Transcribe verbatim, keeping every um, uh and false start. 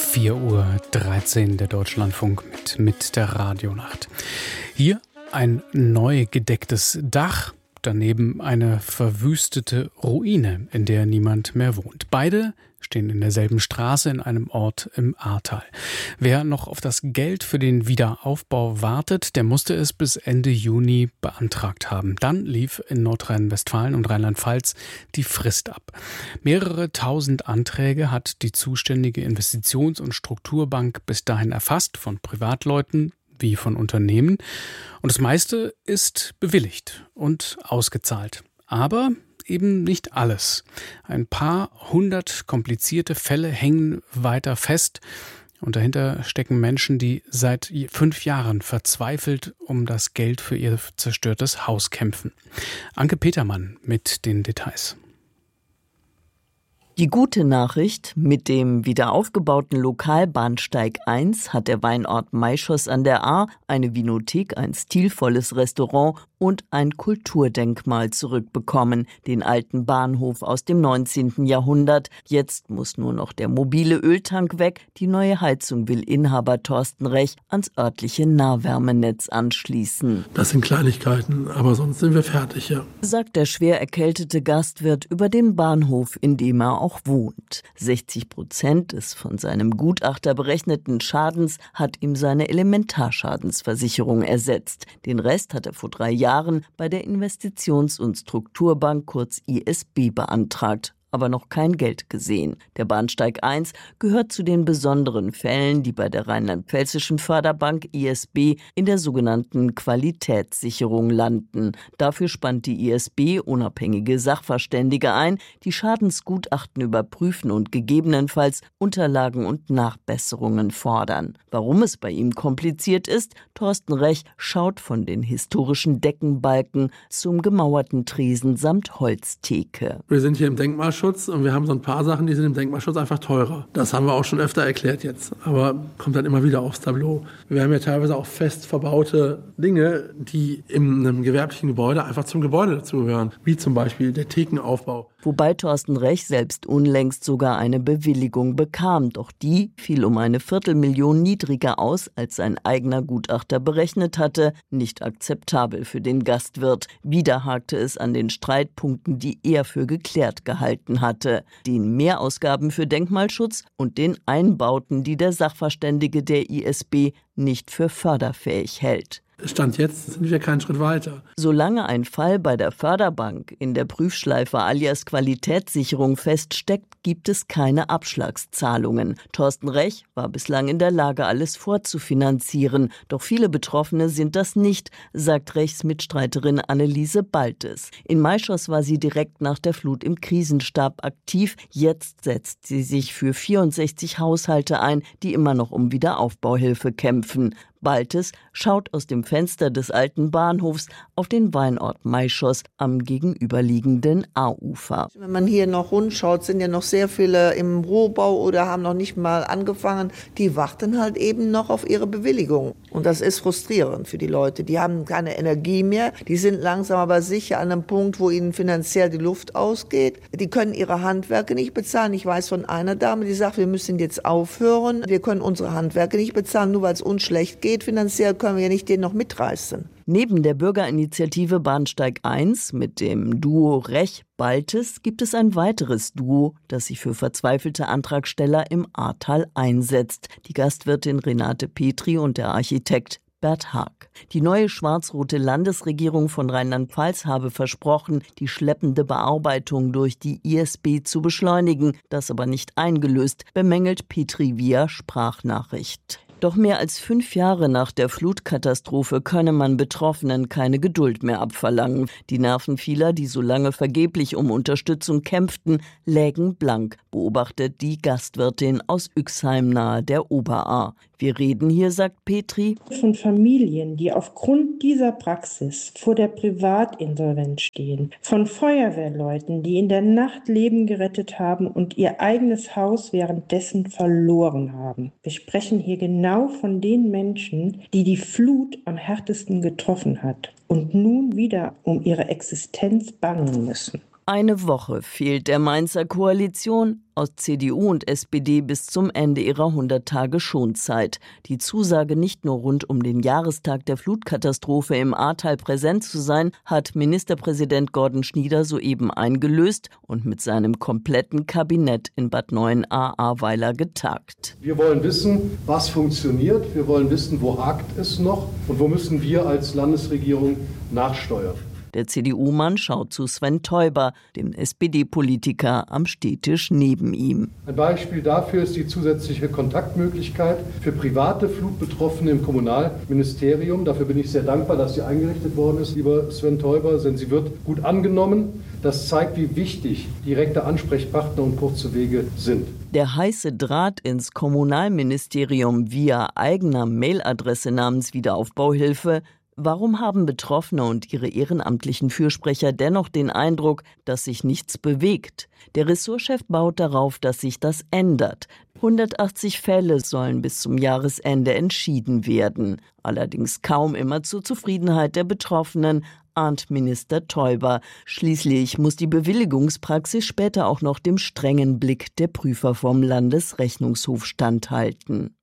vier Uhr dreizehn, der Deutschlandfunk mit, mit der Radionacht. Hier ein neu gedecktes Dach, daneben eine verwüstete Ruine, in der niemand mehr wohnt. Beide stehen in derselben Straße in einem Ort im Ahrtal. Wer noch auf das Geld für den Wiederaufbau wartet, der musste es bis Ende Juni beantragt haben. Dann lief in Nordrhein-Westfalen und Rheinland-Pfalz die Frist ab. Mehrere tausend Anträge hat die zuständige Investitions- und Strukturbank bis dahin erfasst, von Privatleuten wie von Unternehmen. Und das meiste ist bewilligt und ausgezahlt. Aber eben nicht alles. Ein paar hundert komplizierte Fälle hängen weiter fest. Und dahinter stecken Menschen, die seit fünf Jahren verzweifelt um das Geld für ihr zerstörtes Haus kämpfen. Anke Petermann mit den Details. Die gute Nachricht: Mit dem wiederaufgebauten Lokalbahnsteig eins hat der Weinort Maischoss an der Ahr eine Vinothek, ein stilvolles Restaurant und ein Kulturdenkmal zurückbekommen, den alten Bahnhof aus dem neunzehnten Jahrhundert. Jetzt muss nur noch der mobile Öltank weg. Die neue Heizung will Inhaber Thorsten Rech ans örtliche Nahwärmenetz anschließen. Das sind Kleinigkeiten, aber sonst sind wir fertig, ja. Sagt der schwer erkältete Gastwirt über den Bahnhof, in dem er auch wohnt. sechzig Prozent des von seinem Gutachter berechneten Schadens hat ihm seine Elementarschadensversicherung ersetzt. Den Rest hat er vor drei Jahren bei der Investitions- und Strukturbank kurz I S B beantragt, aber noch kein Geld gesehen. Der Bahnsteig eins gehört zu den besonderen Fällen, die bei der rheinland-pfälzischen Förderbank I S B in der sogenannten Qualitätssicherung landen. Dafür spannt die I S B unabhängige Sachverständige ein, die Schadensgutachten überprüfen und gegebenenfalls Unterlagen und Nachbesserungen fordern. Warum es bei ihm kompliziert ist? Thorsten Rech schaut von den historischen Deckenbalken zum gemauerten Tresen samt Holztheke. Wir sind hier im Denkmalschutz. Und wir haben so ein paar Sachen, die sind im Denkmalschutz einfach teurer. Das haben wir auch schon öfter erklärt jetzt, aber kommt dann immer wieder aufs Tableau. Wir haben ja teilweise auch fest verbaute Dinge, die in einem gewerblichen Gebäude einfach zum Gebäude dazugehören, wie zum Beispiel der Thekenaufbau. Wobei Thorsten Rech selbst unlängst sogar eine Bewilligung bekam. Doch die fiel um eine Viertelmillion niedriger aus, als sein eigener Gutachter berechnet hatte. Nicht akzeptabel für den Gastwirt. Wieder hakte es an den Streitpunkten, die er für geklärt gehalten hatte. Den Mehrausgaben für Denkmalschutz und den Einbauten, die der Sachverständige der I S B nicht für förderfähig hält. Stand jetzt sind wir keinen Schritt weiter. Solange ein Fall bei der Förderbank in der Prüfschleife alias Qualitätssicherung feststeckt, gibt es keine Abschlagszahlungen. Thorsten Rech war bislang in der Lage, alles vorzufinanzieren. Doch viele Betroffene sind das nicht, sagt Rechs Mitstreiterin Anneliese Baltes. In Maischoss war sie direkt nach der Flut im Krisenstab aktiv. Jetzt setzt sie sich für vierundsechzig Haushalte ein, die immer noch um Wiederaufbauhilfe kämpfen. Baltes schaut aus dem Fenster des alten Bahnhofs auf den Weinort Maischoss am gegenüberliegenden Ahrufer. Wenn man hier noch rundschaut, sind ja noch sehr viele im Rohbau oder haben noch nicht mal angefangen. Die warten halt eben noch auf ihre Bewilligung. Und das ist frustrierend für die Leute. Die haben keine Energie mehr. Die sind langsam aber sicher an einem Punkt, wo ihnen finanziell die Luft ausgeht. Die können ihre Handwerker nicht bezahlen. Ich weiß von einer Dame, die sagt, wir müssen jetzt aufhören. Wir können unsere Handwerker nicht bezahlen, nur weil es uns schlecht geht. Finanziell können wir ja nicht den noch mitreißen. Neben der Bürgerinitiative Bahnsteig eins mit dem Duo Rech-Baltes gibt es ein weiteres Duo, das sich für verzweifelte Antragsteller im Ahrtal einsetzt. Die Gastwirtin Renate Petri und der Architekt Bert Haag. Die neue schwarz-rote Landesregierung von Rheinland-Pfalz habe versprochen, die schleppende Bearbeitung durch die I S B zu beschleunigen, das aber nicht eingelöst, bemängelt Petri via Sprachnachricht. Doch mehr als fünf Jahre nach der Flutkatastrophe könne man Betroffenen keine Geduld mehr abverlangen. Die Nerven vieler, die so lange vergeblich um Unterstützung kämpften, lägen blank, beobachtet die Gastwirtin aus Üxheim nahe der Oberahr. Wir reden hier, sagt Petri, von Familien, die aufgrund dieser Praxis vor der Privatinsolvenz stehen, von Feuerwehrleuten, die in der Nacht Leben gerettet haben und ihr eigenes Haus währenddessen verloren haben. Wir sprechen hier genau von den Menschen, die die Flut am härtesten getroffen hat und nun wieder um ihre Existenz bangen müssen. Eine Woche fehlt der Mainzer Koalition aus C D U und S P D bis zum Ende ihrer hundert-Tage-Schonzeit. Die Zusage, nicht nur rund um den Jahrestag der Flutkatastrophe im Ahrtal präsent zu sein, hat Ministerpräsident Gordon Schnieder soeben eingelöst und mit seinem kompletten Kabinett in Bad Neuenahr-Ahrweiler getagt. Wir wollen wissen, was funktioniert. Wir wollen wissen, wo hakt es noch und wo müssen wir als Landesregierung nachsteuern. Der C D U-Mann schaut zu Sven Teuber, dem S P D-Politiker am Stehtisch neben ihm. Ein Beispiel dafür ist die zusätzliche Kontaktmöglichkeit für private Flutbetroffene im Kommunalministerium. Dafür bin ich sehr dankbar, dass sie eingerichtet worden ist, lieber Sven Teuber, denn sie wird gut angenommen. Das zeigt, wie wichtig direkte Ansprechpartner und kurze Wege sind. Der heiße Draht ins Kommunalministerium via eigener Mailadresse namens Wiederaufbauhilfe. Warum haben Betroffene und ihre ehrenamtlichen Fürsprecher dennoch den Eindruck, dass sich nichts bewegt? Der Ressortchef baut darauf, dass sich das ändert. hundertachtzig Fälle sollen bis zum Jahresende entschieden werden. Allerdings kaum immer zur Zufriedenheit der Betroffenen, ahnt Minister Teuber. Schließlich muss die Bewilligungspraxis später auch noch dem strengen Blick der Prüfer vom Landesrechnungshof standhalten.